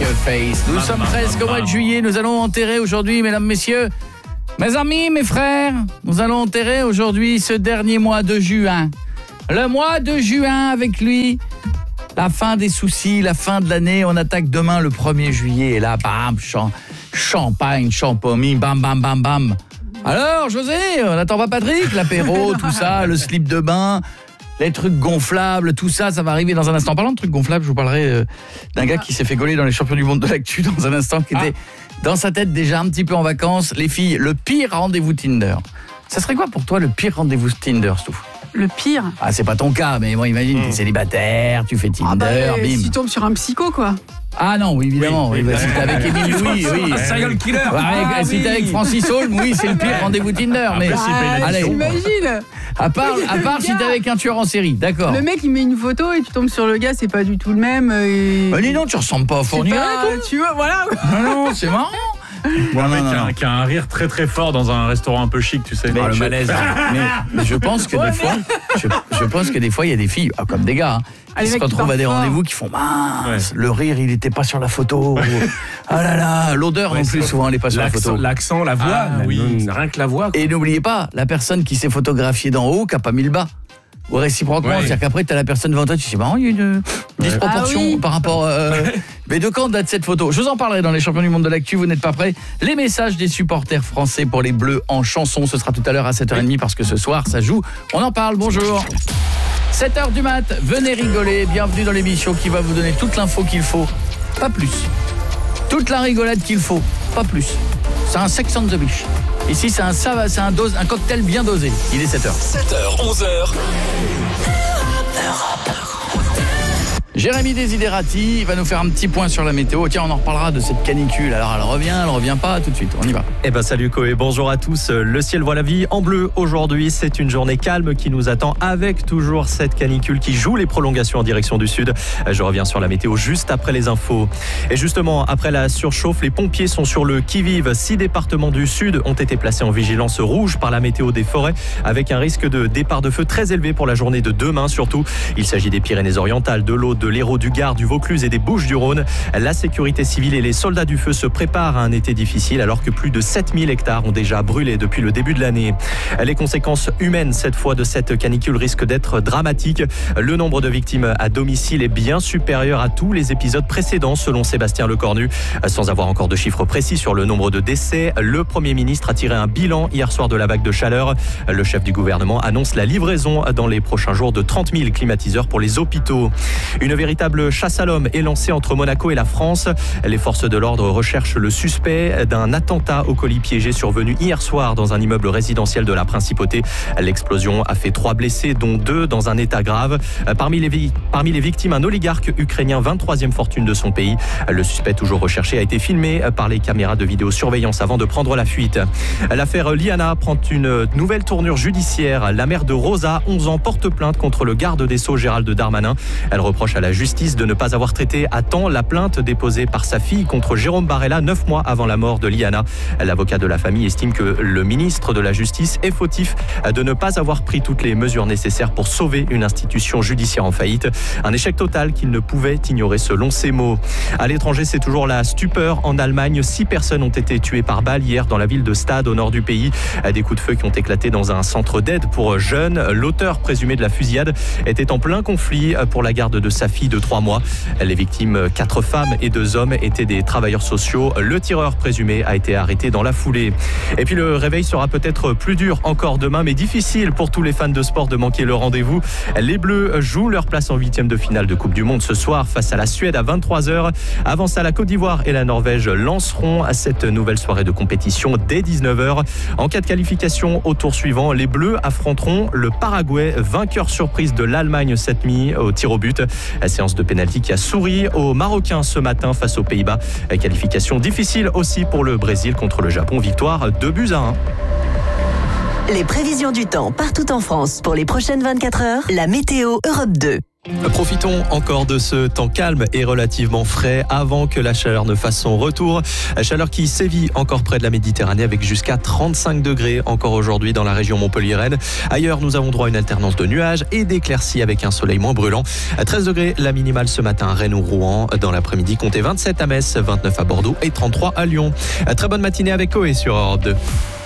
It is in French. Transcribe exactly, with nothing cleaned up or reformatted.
Face. Nous sommes presque au mois de juillet. Nous allons enterrer aujourd'hui, mesdames, messieurs, mes amis, mes frères, nous allons enterrer aujourd'hui ce dernier mois de juin. Le mois de juin avec lui, la fin des soucis, la fin de l'année. On attaque demain le premier juillet. Et là, bam, champ, champagne, champomis, bam, bam, bam, bam. Alors, José, on n'attend pas Patrick, l'apéro, tout ça, le slip de bain, les trucs gonflables, tout ça, ça va arriver dans un instant. En parlant de trucs gonflables, je vous parlerai euh, d'un gars qui s'est fait gauler dans les champions du monde de l'actu dans un instant, qui était dans sa tête déjà un petit peu en vacances. Les filles, le pire rendez-vous Tinder. Ça serait quoi pour toi le pire rendez-vous Tinder, Stouff ? Le pire. Ah, c'est pas ton cas, mais moi, imagine, mmh. t'es célibataire, tu fais Tinder, ah bah, bim. Si tu tombes sur un psycho, quoi. Ah non, oui, évidemment. Oui, oui, bah, si t'es avec Émile Louis, oui. Serial killer. Ouais, ah, si oui. t'es avec Francis Holm, oui, c'est le pire rendez-vous Tinder. Mais ah, allez, j'imagine. À part, à part si t'es avec un tueur en série, d'accord. Le mec, il met une photo et tu tombes sur le gars, c'est pas du tout le même. Et... Bah dis non, tu ressembles pas à Fournier. Tu vois, voilà. Non, non, c'est marrant. Ou un mec qui a, qui a un rire très très fort dans un restaurant un peu chic, tu sais. Mais ah, le je, malaise. Mais, mais je pense que ouais, des fois, je, je pense que des fois il y a des filles, ah, comme des gars, hein, qui se retrouvent à des rendez-vous qui font mince, ouais. le rire il était pas sur la photo. Ah là là, l'odeur ouais, non plus souvent elle est pas sur la photo. L'accent, la voix, ah, oui. rien que la voix. Quoi. Et n'oubliez pas, la personne qui s'est photographiée d'en haut, qui a pas mis le bas. Ou réciproquement, ouais. c'est-à-dire qu'après t'as la personne devant toi, tu sais, bah, il y a une disproportion ah oui. par rapport. Euh, mais de quand date cette photo ? Je vous en parlerai dans les champions du monde de l'actu. Vous n'êtes pas prêts ? Les messages des supporters français pour les Bleus en chanson, ce sera tout à l'heure à sept heures trente parce que ce soir ça joue. On en parle. Bonjour. sept heures du mat. Venez rigoler. Bienvenue dans l'émission qui va vous donner toute l'info qu'il faut, pas plus. Toute la rigolade qu'il faut, pas plus. C'est un Sex on the Beach. Ici, c'est un, c'est un, dose, un cocktail bien dosé. Il est sept heures. sept heures, onze heures. Jérémy Desiderati va nous faire un petit point sur la météo. Tiens, on en reparlera de cette canicule. Alors, elle revient, elle revient pas, tout de suite. On y va. Eh ben, salut Koé, bonjour à tous. Le ciel voit la vie en bleu aujourd'hui. C'est une journée calme qui nous attend avec toujours cette canicule qui joue les prolongations en direction du sud. Je reviens sur la météo juste après les infos. Et justement, après la surchauffe, les pompiers sont sur le qui-vive. Six départements du sud ont été placés en vigilance rouge par la météo des forêts avec un risque de départ de feu très élevé pour la journée de demain surtout. Il s'agit des Pyrénées-Orientales, de l'Aude, de l'Hérault, du Gard, du Vaucluse et des Bouches-du-Rhône. La sécurité civile et les soldats du feu se préparent à un été difficile alors que plus de sept mille hectares ont déjà brûlé depuis le début de l'année. Les conséquences humaines cette fois de cette canicule risquent d'être dramatiques. Le nombre de victimes à domicile est bien supérieur à tous les épisodes précédents selon Sébastien Lecornu. Sans avoir encore de chiffres précis sur le nombre de décès, le Premier ministre a tiré un bilan hier soir de la vague de chaleur. Le chef du gouvernement annonce la livraison dans les prochains jours de trente mille climatiseurs pour les hôpitaux. Une véritable chasse à l'homme est lancée entre Monaco et la France. Les forces de l'ordre recherchent le suspect d'un attentat au colis piégé survenu hier soir dans un immeuble résidentiel de la Principauté. L'explosion a fait trois blessés, dont deux dans un état grave. Parmi les, vi- parmi les victimes, un oligarque ukrainien, vingt-troisième fortune de son pays. Le suspect, toujours recherché, a été filmé par les caméras de vidéosurveillance avant de prendre la fuite. L'affaire Liana prend une nouvelle tournure judiciaire. La mère de Rosa, onze ans, porte plainte contre le garde des Sceaux Gérald Darmanin. Elle reproche à la justice de ne pas avoir traité à temps la plainte déposée par sa fille contre Jérôme Barella neuf mois avant la mort de Liana. L'avocat de la famille estime que le ministre de la Justice est fautif de ne pas avoir pris toutes les mesures nécessaires pour sauver une institution judiciaire en faillite. Un échec total qu'il ne pouvait ignorer selon ses mots. À l'étranger, c'est toujours la stupeur. En Allemagne, six personnes ont été tuées par balle hier dans la ville de Stade au nord du pays. Des coups de feu qui ont éclaté dans un centre d'aide pour jeunes. L'auteur présumé de la fusillade était en plein conflit pour la garde de sa fille de trois mois. Les victimes, quatre femmes et deux hommes, étaient des travailleurs sociaux. Le tireur présumé a été arrêté dans la foulée. Et puis le réveil sera peut-être plus dur encore demain, mais difficile pour tous les fans de sport de manquer le rendez-vous. Les Bleus jouent leur place en huitième de finale de Coupe du Monde ce soir face à la Suède à vingt-trois heures. Avant ça, la Côte d'Ivoire et la Norvège lanceront cette nouvelle soirée de compétition dès dix-neuf heures. En cas de qualification au tour suivant, les Bleus affronteront le Paraguay, vainqueur surprise de l'Allemagne cette nuit au tir au but. La séance de pénalty qui a souri aux Marocains ce matin face aux Pays-Bas. Qualification difficile aussi pour le Brésil contre le Japon. Victoire deux buts à un. Les prévisions du temps partout en France pour les prochaines vingt-quatre heures. La météo Europe deux. Profitons encore de ce temps calme et relativement frais avant que la chaleur ne fasse son retour. Chaleur qui sévit encore près de la Méditerranée avec jusqu'à trente-cinq degrés encore aujourd'hui dans la région montpelliéraine. Ailleurs, nous avons droit à une alternance de nuages et d'éclaircies avec un soleil moins brûlant. treize degrés la minimale ce matin à Rennes ou Rouen. Dans l'après-midi, comptez vingt-sept à Metz, vingt-neuf à Bordeaux et trente-trois à Lyon. Très bonne matinée avec Coé sur Europe deux.